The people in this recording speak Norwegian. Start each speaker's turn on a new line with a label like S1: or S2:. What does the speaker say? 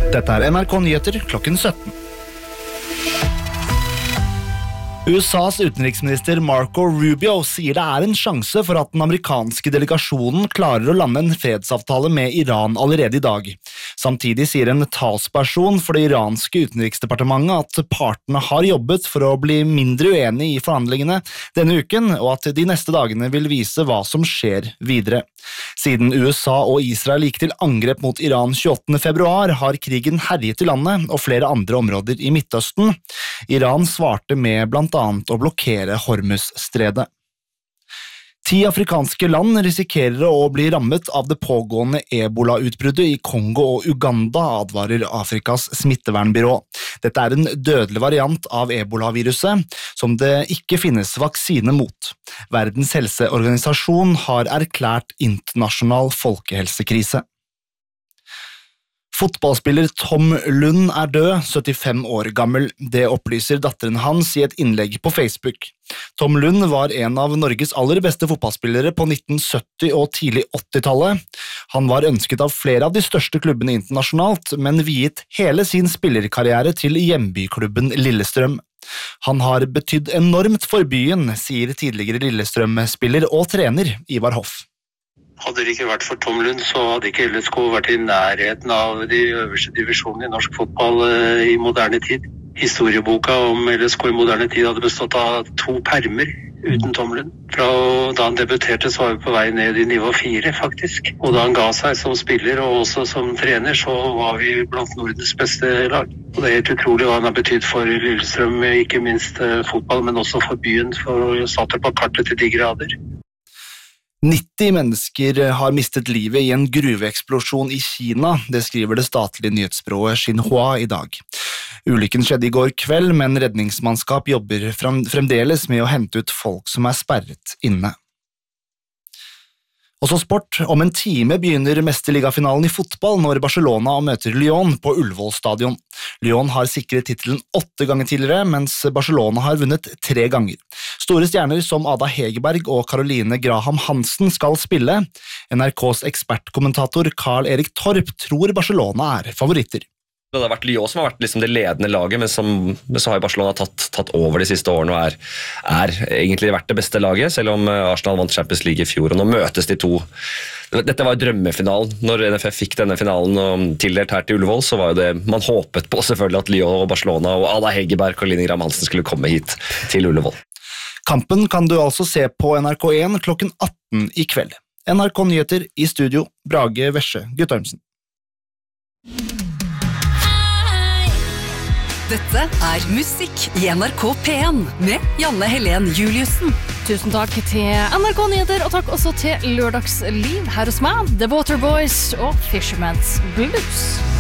S1: Dette NRK Nyheter klokken 17. USAs utenriksminister Marco Rubio sier det en sjanse for at den amerikanske delegasjonen klarer å lande en fredsavtale med Iran allerede i dag. Samtidig sier en talsperson for det iranske utenriksdepartementet at partene har jobbet for å bli mindre uenige i forhandlingene denne uken, og at de neste dagene vil vise hva som skjer videre. Siden USA og Israel gikk til angrep mot Iran 28. februar, har krigen herjet i landet og flere andre områder i Midtøsten. Iran svarte med blant annet å blokkere Hormuzstredet. 10 afrikanske land risikerer å bli rammet av det pågående Ebola-utbruddet i Kongo og Uganda, advarer Afrikas smittevernbyrå. Dette en dødelig variant av Ebola-viruset, som det ikke finnes vaksine mot. Verdens helseorganisasjon har erklært internasjonal folkehelsekrise. Fotballspiller Tom Lund død, 75 år gammel. Det opplyser datteren hans i et innlegg på Facebook. Tom Lund var en av Norges aller beste fotballspillere på 1970- og tidlig 80-tallet. Han var ønsket av flere av de største klubbene internasjonalt, men viet hele sin spillerkarriere til hjembyklubben Lillestrøm. Han har betydd enormt for byen, sier tidligere Lillestrøm-spiller og trener Ivar Hoff.
S2: Hadde det ikke vært for Tom Lund, så hadde ikke LSK vært i nærheten av de øverste divisjonene i norsk fotball i moderne tid. Historieboka om LSK i moderne tid hadde bestått av 2 permer uten Tom Lund. Fra da han debuterte så var vi på vei ned i nivå 4 faktisk. Og da han ga seg som spiller og også som trener, så var vi blant Nordens beste lag. Og det helt utrolig hva han har betydd for Lillestrøm, ikke minst fotball, men også for byen, for å satte på kartet til de grader.
S1: 90 mennesker har mistet livet i en gruveeksplosjon i Kina, det skriver det statlige nyhetsbyrået Xinhua i dag. Ulykken skjedde i går kveld, men redningsmannskap jobber fremdeles med å hente ut folk som sperret inne. Også sport. Om en time begynner mesterligafinalen i fotball når Barcelona møter Lyon på Ullevål stadion. Lyon har sikret titelen 8 ganger tidligere, mens Barcelona har vunnet 3 ganger. Store stjerner som Ada Hegerberg og Caroline Graham Hansen skal spille. NRKs ekspertkommentator Karl Erik Torp tror Barcelona favoritter.
S3: Det har vært Lyon som har vært liksom det ledende laget, men så har Barcelona tatt over de siste årene og er egentlig vært det beste laget, selv om Arsenal vant Champions League i fjor, og nå møtes de to. Dette var drømmefinalen. Når NFF fikk denne finalen tildelt her til Ullevål, så var jo det man håpet på selvfølgelig at Lyon og Barcelona og Ada Hegerberg og Caroline Graham Hansen skulle komme hit til Ullevål.
S1: Kampen kan du altså se på NRK1 klokken 18 i kveld. NRK Nyheter i studio, Brage Vesje Guttormsen.
S4: Dette musikk i NRK P1 med Janne Helen Juliussen.
S5: Tusen takk til NRK Nyheter, og takk også til Lørdagsliv her hos meg, The Waterboys og Fisherman's Blues.